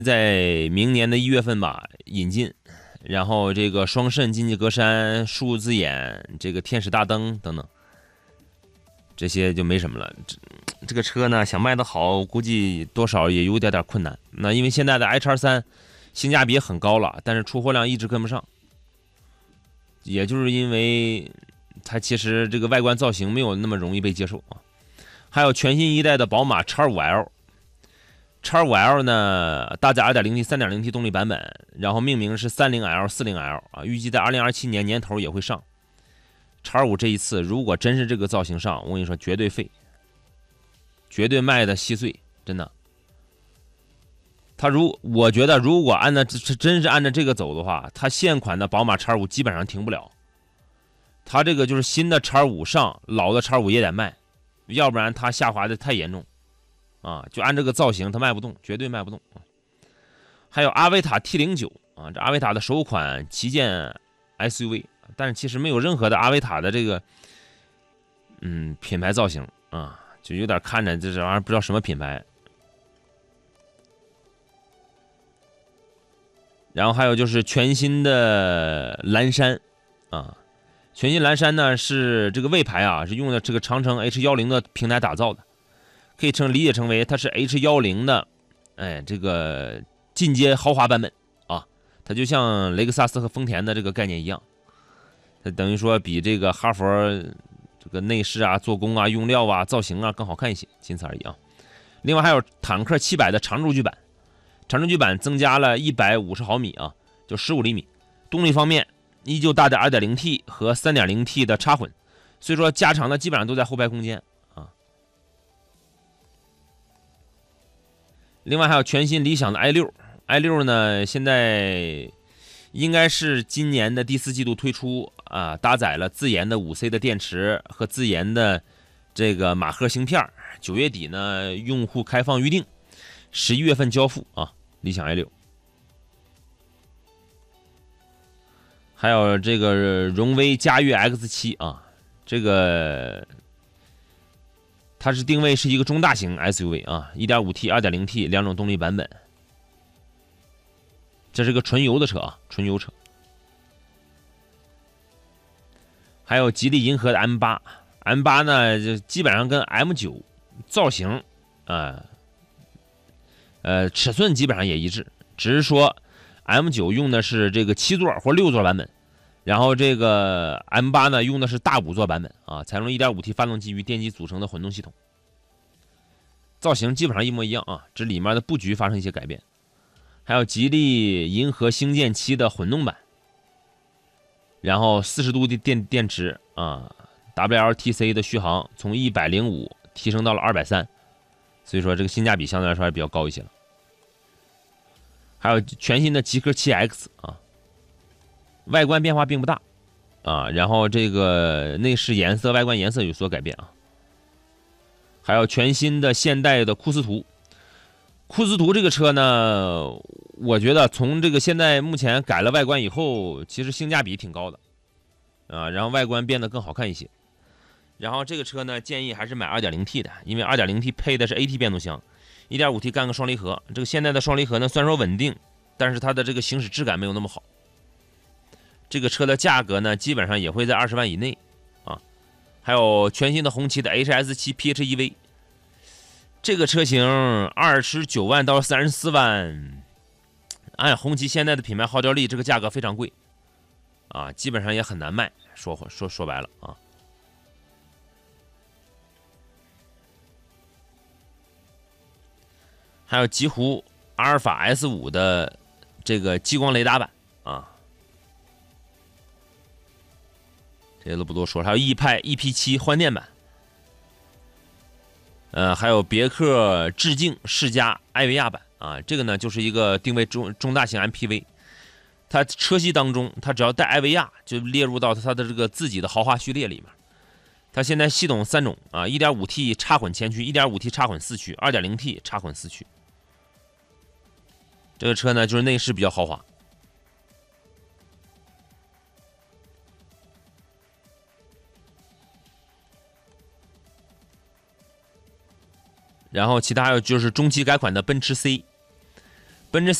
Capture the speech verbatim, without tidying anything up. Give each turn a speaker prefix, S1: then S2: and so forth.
S1: 在明年的一月份吧引进，然后这个双肾、进气格栅、数字眼、这个天使大灯等等，这些就没什么了。这这个车呢，想卖得好，估计多少也有点点困难。那因为现在的 H R 三性价比很高了，但是出货量一直跟不上，也就是因为它其实这个外观造型没有那么容易被接受啊。还有全新一代的宝马 X 五 L。X 五 L 呢，搭载 二点零 T、三点零 T 动力版本，然后命名是 三十 L、四十 L 啊，预计在二零二七年年头也会上。X 五这一次如果真是这个造型上，我跟你说绝对废，绝对卖的稀碎，真的。他如我觉得如果按照真是按照这个走的话，他现款的宝马 X 五基本上停不了。他这个就是新的 X 五上，老的 X 五也得卖，要不然他下滑的太严重。啊，就按这个造型，它卖不动，绝对卖不动啊。还有阿维塔 T 零九 啊，这阿维塔的首款旗舰 S U V， 但是其实没有任何的阿维塔的这个嗯品牌造型啊，就有点看着这这玩意儿不知道什么品牌。然后还有就是全新的蓝山啊，全新蓝山呢是这个魏牌啊，是用的这个长城 H 十 零的平台打造的。可以称理解成为它是 H 十 零的，哎，这个进阶豪华版本啊，它就像雷克萨斯和丰田的这个概念一样，它等于说比这个哈弗这个内饰啊、做工啊、用料啊、造型啊更好看一些，仅此而已啊。另外还有坦克七百的长轴距版，长轴距版增加了一百五十毫米啊，就十五厘米。动力方面依旧搭载 二点零 T 和 三点零 T 的插混，所以说加长的基本上都在后排空间。另外还有全新理想的 i 六 i 六呢，现在应该是今年的第四季度推出啊，搭载了自研的 五 C 的电池和自研的这个马赫芯片，九月底呢用户开放预定，十一月份交付啊。理想 i 六，还有这个荣威嘉悦 X 七 啊，这个。它是定位是一个中大型 S U V 啊 ，一点五 T、二点零 T 两种动力版本。这是个纯油的车啊，纯油车。还有吉利银河的 M 八 ，M 八 呢就基本上跟 M 九 造型啊，呃, 呃尺寸基本上也一致，只是说 M 九 用的是这个七座或六座版本。然后这个 M 八 呢用的是大五座版本啊，采用 一点五 T 发动机与电机组成的混动系统，造型基本上一模一样啊，只里面的布局发生一些改变。还有吉利银河星舰七的混动版，然后四十度的电电池啊 ，W L T C 的续航从一百零五提升到了二百三十，所以说这个性价比相对来说还比较高一些了。还有全新的极氪 七 X 啊。外观变化并不大啊，然后这个内饰颜色、外观颜色有所改变啊。还有全新的现代的库斯图，库斯图这个车呢，我觉得从这个现在目前改了外观以后，其实性价比挺高的啊，然后外观变得更好看一些。然后这个车呢，建议还是买 二点零 T 的，因为 二点零 T 配的是 A T 变速箱， 一点五 T 干个双离合。这个现在的双离合呢，虽然说稳定，但是它的这个行驶质感没有那么好。这个车的价格呢，基本上也会在二十万以内，啊，还有全新的红旗的 H S 七 P H E V， 这个车型二十九万到三十四万，按红旗现在的品牌号召力，这个价格非常贵，啊，基本上也很难卖。说说说白了啊，还有极狐阿尔法 S 五 的这个激光雷达版啊。这些都不多说了，还有翼派 E P 七 换电版，呃，还有别克致敬世嘉艾维亚版啊，这个呢就是一个定位中中大型 M P V， 它车系当中它只要带艾维亚就列入到它的这个自己的豪华序列里面。它现在系统三种啊 ，一点五 T 插混前驱 ，一点五 T 插混四驱 ，二点零 T 插混四驱。这个车呢就是内饰比较豪华。然后其他还有就是中期改款的奔驰 C， 奔驰